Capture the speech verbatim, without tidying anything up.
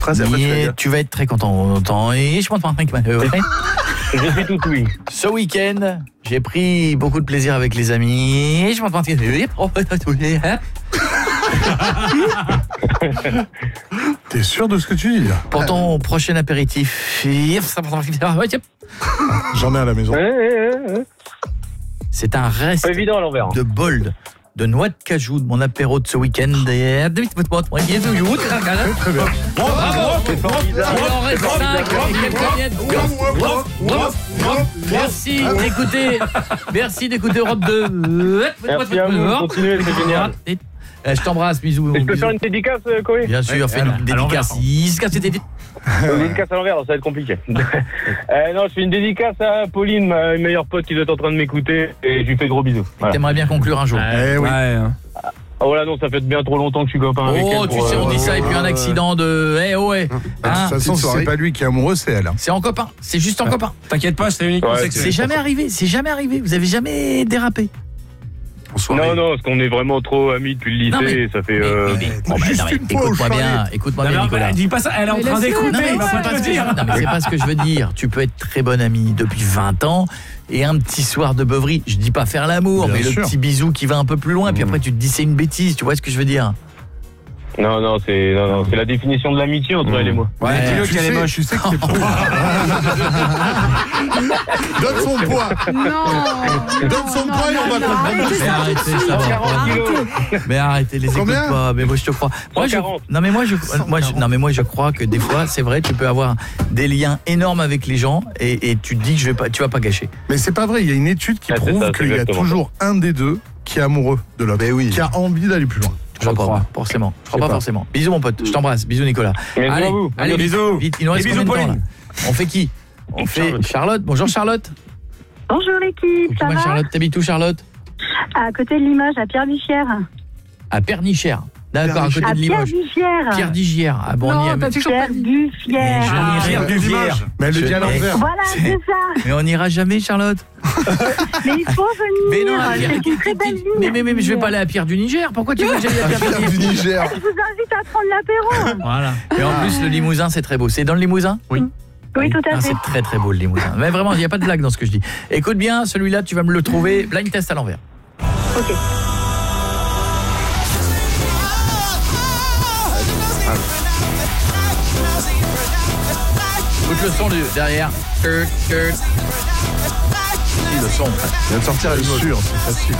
Phrase, après, tu vas dire. Tu vas être très content. Et je pense pas que Je suis tout oui. Ce week-end, j'ai pris beaucoup de plaisir avec les amis. Et je pense pas que T'es sûr de ce que tu dis là? Pour ton prochain apéritif, J'en ai à la maison. Ouais, ouais, ouais. c'est un reste Pas évident à l'envers. de bold de noix de cajou de mon apéro de ce week-end. Et... Très bien. Bravo. Il en reste cinq et quelques miettes. Merci d'écouter. Merci d'écouter Europe deux. Merci à vous, continuez, c'est génial. Je t'embrasse, bisous. Et je peux bisous. faire une dédicace, Corey? Bien sûr, fais une dédicace. Une Une dédicace à l'envers, ça va être compliqué. euh, non, je fais une dédicace à Pauline, ma meilleure pote qui doit être en train de m'écouter, et je lui fais de gros bisous. Voilà. T'aimerais bien conclure un jour. Eh oui. Ah voilà, non, ça fait bien trop longtemps que je suis copain avec elle. Oh, tu pour, sais, on euh, dit ça et puis un accident de... Eh oh, ouais. De Hein, toute façon, petite c'est soirée. pas lui qui est amoureux, c'est elle. hein. c'est en copain. C'est juste en copain. T'inquiète pas, c'est uniquement Ouais, sexuel. C'est jamais arrivé. C'est jamais arrivé. Vous avez jamais dérapé. En soirée. Non, non, parce qu'on est vraiment trop amis depuis le lycée, Non, mais- et ça fait... Mais- euh, mais- mais- bon, bah, juste non, mais une fois au écoute-moi bien. chalet. Écoute-moi Non, bien, mais Nicolas. dis pas ça, elle est en Mais train laisse-le. d'écouter, Non mais, elle va c'est pas pas te ce que dire. je- non, mais c'est pas ce que je veux dire. Tu peux être très bonne amie depuis vingt ans et un petit soir de beuverie, je dis pas faire l'amour, Bien mais sûr. le petit bisou qui va un peu plus loin, puis après tu te dis c'est une bêtise, tu vois ce que je veux dire? Non, non, c'est non, non, c'est la définition de l'amitié entre elle et moi. Ouais, Ouais, dis-le Tu qu'elle est sais, moche. tu sais que t'es pro. Donne son poids. Non. Donne son poids et on va comprendre. Mais arrêtez ça, va. quarante kilos. Mais arrêtez, les écoute Combien pas. Mais moi je te crois. Moi, je, cent quarante. non mais moi je, moi je, non mais moi je crois que des fois c'est vrai, tu peux avoir des liens énormes avec les gens et, et tu te dis que je vais pas, tu vas pas gâcher. Mais c'est pas vrai, il y a une étude qui Ah, c'est prouve ça, c'est qu'il y a exactement toujours un des deux qui est amoureux de l'autre, Mais oui. qui a envie d'aller plus loin. Je crois crois. pas forcément. Je crois sais pas, pas. forcément. Bisous mon pote. Je t'embrasse. Bisous Nicolas. Bisous allez, à vous. allez, vite, Bisous. vite. Il nous reste Et combien bisous, de temps, là Pauline. On fait qui? On fait Charlotte. Charlotte. Bonjour Charlotte. Bonjour l'équipe, ça Coucou, ma va? Charlotte, t'habites où Charlotte? À côté de Limoges, à Pierre-Bichière. À Pernichère. D'accord, à côté À de Limoges. Pierre-Bichière. Pierre d'Igière. Ah bon, on y Non, est. t'as toujours pas dit. Pierre-Bichière. Mais je n'irai- Pierre Duvière. Mais elle le dit à Je- l'envers. Voilà, c'est ça. Mais on n'ira jamais, Charlotte. Mais il faut Mais venir. non, à Pierre- C'est une très belle ville. mais, mais, mais, mais je vais pas aller à Pierre du Niger. Pourquoi tu veux que j'aille à Pierre du Niger? Niger. Je vous invite à prendre l'apéro. Voilà. Et en plus, le Limousin, c'est très beau. C'est dans le Limousin? Oui. Oui, tout à Ah, fait. c'est très très beau le Limousin. Mais vraiment, il n'y a pas de blague dans ce que je dis. Écoute bien, celui-là, tu vas me le trouver. Blind test à l'envers. Ok. Écoute le son du, derrière. Kurt, Kurt. Si, le son. Il vient de sortir, elle est sûre, c'est facile.